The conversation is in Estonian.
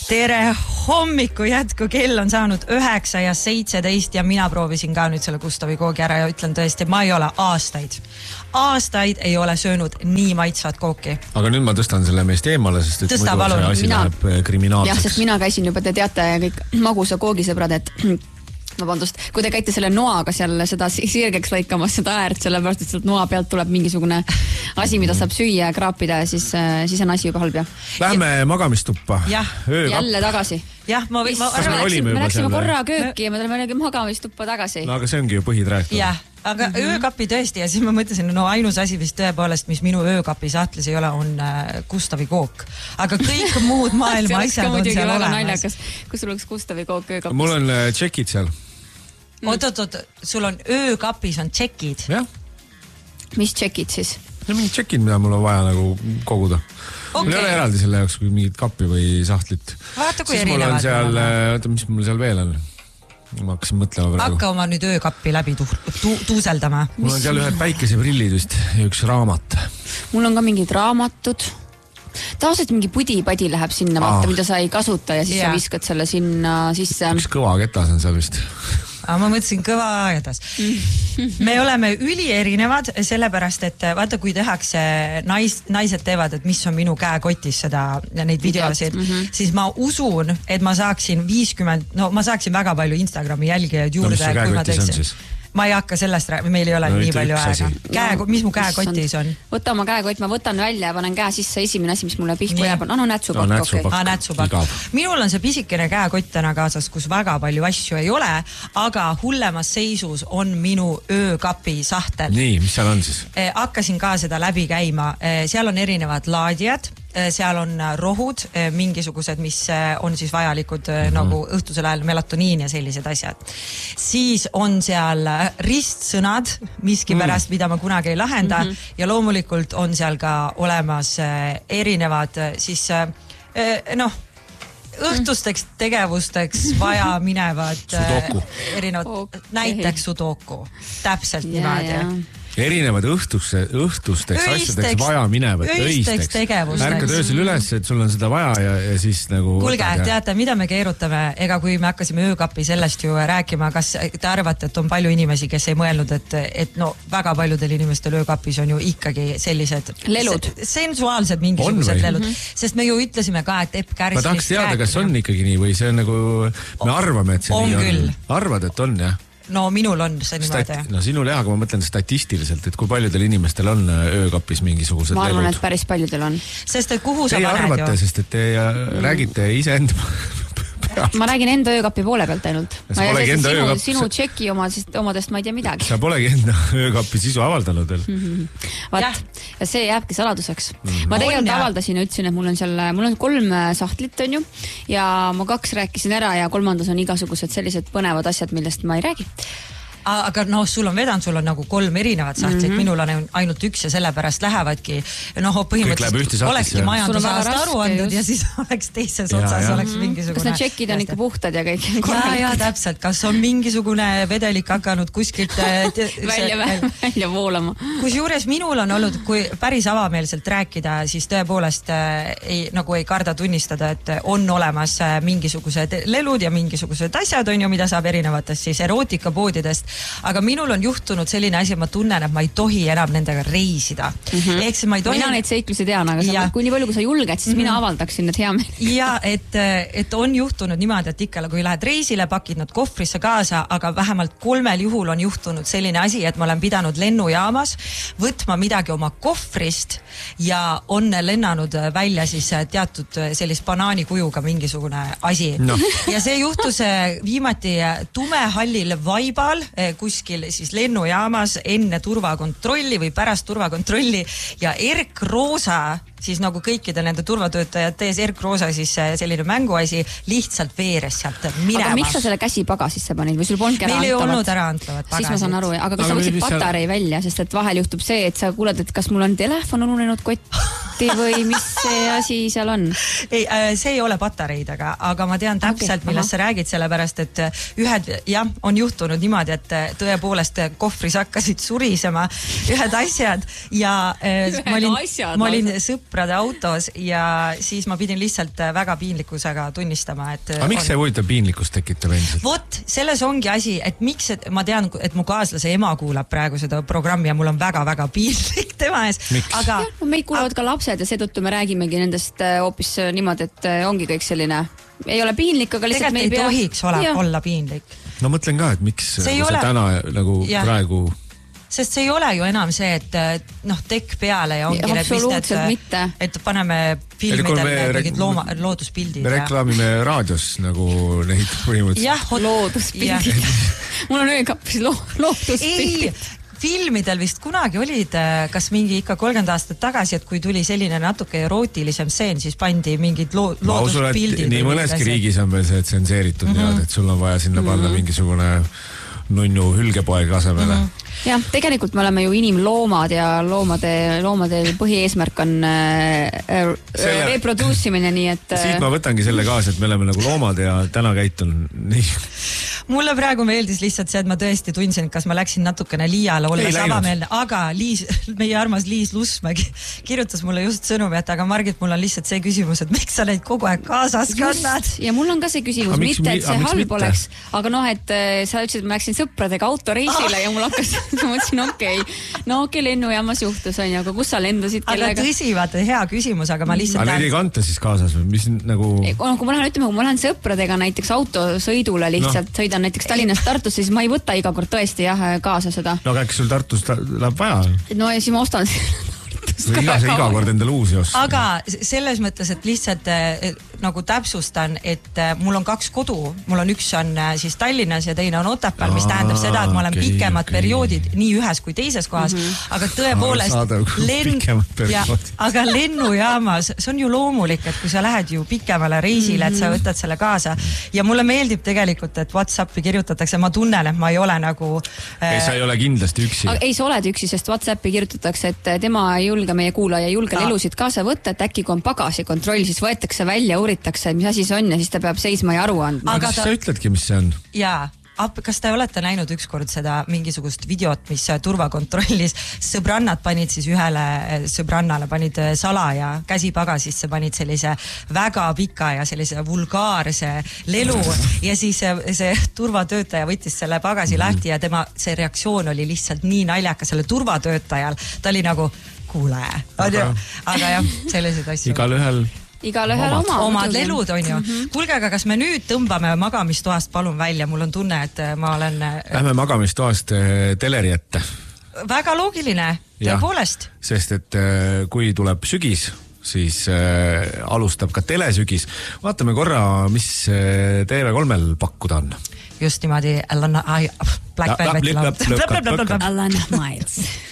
Tere hommiku jätku, kell on saanud 9:17 ja mina proovisin ka nüüd selle Gustavi koogi ära ja ütlen tõesti, ma ei ole aastaid ei ole söönud nii maitsvat kooki. Aga nüüd ma tõstan selle meest eemale, sest et Tõsta, muidu see asi läheb kriminaalseks. Jah, sest mina käisin juba, te teate kõik magusa koogisõbrad, et vabandust, kui te käite selle noaga seal seda sirgeks lõikamas seda äärt, sellepärast, et sealt noa pealt tuleb mingisugune asi, mida saab süüa ja kraapida ja siis on asi juba halb. Lähme magamistuppa. Jälle tagasi. Jah, me läksime korra kööki ja me tuleme magamistuppa tagasi. No aga see ongi ju põhitrajekt. Jah, aga öökapi tõesti ja siis ma mõtlesin, no ainus asi vist tõepoolest, mis minu öökapi sahtlis ei ole, on Gustavi kook. Aga kõik muud maailma asjad on seal olemas. Kus sul oleks Gustavi kook öökapis? Mul on tšekid seal. Oot, sul on öökapis on tšekid? Jah. Mis tšekid siis? No mingid tšekid, mida mul on vaja nagu koguda. Mul ei ole eraldi selle jaoks kui mingid kappi või sahtlit. Vaata, kui siis erinevad. Siis mul on seal, mis mul seal veel on? Ma hakkasin mõtlema praegu. Hakka oma nüüd öökappi läbi tuuseldama. Mul on seal ühed päikeseprillid vist ja üks raamat. Mul on ka mingid raamatud. Tavaliselt mingi pudi-padi läheb sinna, vaata, mida sa ei kasuta ja siis sa viskad selle sinna sisse. Üks kõva ketas on seal vist. Ma mõtlesin kõva jätas. Me oleme ülierinevad, sellepärast, et vaata, kui tehakse, naised teevad, et mis on minu käekotis seda, neid videosid, siis ma usun, et ma saaksin 50, no ma saaksin väga palju Instagrami jälgijaid juurde. No mis su käekotis on siis? Ma ei hakka sellest meil ei ole nii palju aega. Mis mu käekotis on? Võta oma käekott, ma võtan välja ja panen käe sisse esimene asi, mis mulle pihku jääb. Nätsupakk. Minul on see pisikene käekott täna kaasas, kus väga palju asju ei ole, aga hullemas seisus on minu öökapi sahtel. Nii, mis seal on siis? Hakkasin ka seda läbi käima. Seal on erinevad laadijad. Seal on rohud, mingisugused, mis on siis vajalikud nagu õhtusel ajal melatoniin ja sellised asjad. Siis on seal ristsõnad, miski pärast, mida ma kunagi ei lahenda ja loomulikult on seal ka olemas erinevad siis õhtusteks tegevusteks vaja minevad erinevad, näiteks sudoku. Täpselt niimoodi. Erinevad õhtusteks asjadeks vaja minevad öisteks tegevusteks. Ärkad öösel üles, et sul on seda vaja ja siis nagu... Kuulge, teate, mida me keerutame? Ega kui me hakkasime öökapi sellest ju rääkima, kas te arvate, et on palju inimesi, kes ei mõelnud, et no väga paljudel inimestel öökapis on ju ikkagi sellised... Lelud. Sensuaalsed mingisugused lelud. Sest me ju ütlesime ka, et Epp Kärs... Ma tahaks teada, kas on ikkagi nii või see on nagu... Me arvame, et see nii on. Arvad, et on, jah? No minul on see niimoodi. No sinul jah, aga ma mõtlen statistiliselt, et kui paljudel inimestel on öökapis mingisugused lelud. Ma arvan, et päris paljudel on. Sest et kuhu sa paned ju? Te arvate, sest et te räägite ise enda... Ma räägin enda öökapi poole pealt ainult. Sinu tšeki omadest ma ei tea midagi. Sa polegi enda öökapi sisu avaldanud veel. Vaat, ja see jääbki saladuseks. Ma tegelikult avaldasin ja ütlesin, et mul on 3 sahtlit on ju ja ma 2 rääkisin ära ja 3. on igasugused sellised põnevad asjad, millest ma ei räägi. Aga no sul on vedanud, sul on nagu 3 erinevat sahtlit, minul on ainult 1 ja sellepärast lähevadki, põhimõtteliselt olekski majanduse aasta aruandud ja siis oleks teises otsas oleks mingisugune... Kas need tšekid on ikka puhtad ja kõik? Ja, täpselt, kas on mingisugune vedelik hakanud kuskilt välja voolama? Kusjuures minul on olnud, kui päris avameelselt rääkida, siis tõepoolest ei karda tunnistada, et on olemas mingisugused lelud ja mingisugused asjad on ju, mida saab erinevatest siis erootikapoodidest. Aga minul on juhtunud selline asi, ma tunnen, et ma ei tohi enam nendega reisida. Ehk see ma ei tohi... Mina neid seiklusi tean, aga kui nii palju, kui sa julged, siis mina avaldaksin need hea meel. Ja, et on juhtunud niimoodi, et ikka kui lähed reisile, pakid nad kohvrisse kaasa, aga vähemalt 3 juhul on juhtunud selline asi, et ma olen pidanud lennujaamas võtma midagi oma kohvrist ja on lennanud välja siis teatud sellist banaanikujuga mingisugune asi. No. Ja see juhtus viimati Tumehallil Vaibal, kuskil siis lennujaamas enne turvakontrolli või pärast turvakontrolli ja Erk Roosa siis nagu kõikide nende turvatöötajad tees Erk Roosa siis selline mänguasi lihtsalt veeres sealt minema. Aga miks sa selle käsi pagasisse panid või sul polnudki ära antavat? Meil ei olnud ära antavat pagasid. Siis ma saan aru, aga kas sa võtsid patarei välja, sest et vahel juhtub see, et sa kuuled, et kas mul on telefon ununenud kott arvuti või mis see asi seal on? Ei, see ei ole patareidega, aga ma tean täpselt, millest sa räägid, sellepärast, et on juhtunud niimoodi, et tõepoolest kohvris hakkasid surisema ühed asjad ja ma olin sõprade autos ja siis ma pidin lihtsalt väga piinlikkusega tunnistama, et aga miks see huvitav piinlikkust tekitab endiselt? Vot, selles ongi asi, et miks, et ma tean, et mu kaaslase ema kuulab praegu seda programmi ja mul on väga-väga piinlik tema ees. Aga meid kuulavad ka lapsed ja seetõttu me räägimegi nendest hoopis niimoodi, et ongi kõik selline, ei ole piinlik, aga lihtsalt me ei tohiks olla piinlik. No mõtlen ka, et miks see täna nagu praegu... Sest see ei ole ju enam see, et tekk peale ja ongi et paneme filmidel mingid looduspildid. Me reklaamime raadios nagu neid põhimõtteliselt. Jah, looduspildid. Mul on öökappis looduspildid. Filmidel vist kunagi olid, kas mingi ikka 30 aastat tagasi, et kui tuli selline natuke erootilisem stseen, siis pandi mingid looduspildid. Nii mõneski riigis on veel see tsenseeritud niimoodi, et sul on vaja sinna panna mingisugune nunnu hülgepoeg asemele. Jah, tegelikult me oleme ju inimloomad ja loomade põhieesmärk on reproduusimine, nii et... Siit ma võtangi selle kaasa, et me oleme nagu loomad ja täna käitun nii. Mulle praegu meeldis lihtsalt see, et ma tõesti tundsin, kas ma läksin natukene liiale, olles avameelne, aga meie armas Liis Lussmägi kirjutas mulle just sõnumi, et aga Margit, mul on lihtsalt see küsimus, et miks sa neid kogu aeg kaasas kannad? Ja mul on ka see küsimus, mitte et see halb oleks, aga et sa ütlesid, et ma läksin sõpradega autoreisile ja mul hakkas ma mõtlesin, okei, lennujaamas juhtus, on ju, aga kus sa lendasid kellega? Aga tõsi, vaata, hea küsimus, aga ma lihtsalt... Aga neid ei kanta siis kaasas või? Mis nagu... Kui ma lähen sõpradega näiteks autosõidule lihtsalt, sõidan näiteks Tallinnast Tartusse, siis ma ei võta iga kord tõesti kaasa seda. No aga äkki sul Tartus läheb vaja? No ja siis ma ostan iga kord endale uusi osta. Aga selles mõttes, et lihtsalt nagu täpsustan, et mul on 2 kodu. Mul on üks on siis Tallinnas ja teine on Otepääl, mis tähendab seda, et ma olen pikemad perioodid nii ühes kui teises kohas. Aga tõepoolest aga lennujaamas, see on ju loomulik, et kui sa lähed ju pikemale reisile, et sa võtad selle kaasa. Ja mulle meeldib tegelikult, et WhatsAppi kirjutatakse, ma tunnen, et ma ei ole nagu... Ei, sa ei ole kindlasti üksi. Ei, sa oled üksi, sest WhatsAppi kirjutatakse, et tema ei julge meie kuulaja julge lelusid kaasa võtta, et äkki kui on pagasi kontroll, siis võetakse välja, uuritakse, mis asi see on ja siis ta peab seisma ja aru andma. Aga kas sa ütledki, mis see on? Jaa. Kas te olete näinud ükskord seda mingisugust videot, mis turvakontrollis sõbrannad panid siis ühele sõbrannale, panid salaja käsipagasisse, panid sellise väga pika ja sellise vulgaarse lelu ja siis see turvatöötaja võttis selle pagasi lahti ja tema see reaktsioon oli lihtsalt nii naljaka selle turvatöötajal. Ta oli nagu, kuule, aga jah, selliseid asju. Igalühel omad lelud on ju. Kuulge, aga kas me nüüd tõmbame magamistoast palun välja? Mul on tunne, et ma olen... Lähme magamistoast teleri ette. Väga loogiline, tõepoolest. Sest et kui tuleb sügis, siis alustab ka telesügis. Vaatame korra, mis TV3-l pakkuda on. Just niimoodi, Black Velvet. Alana Miles.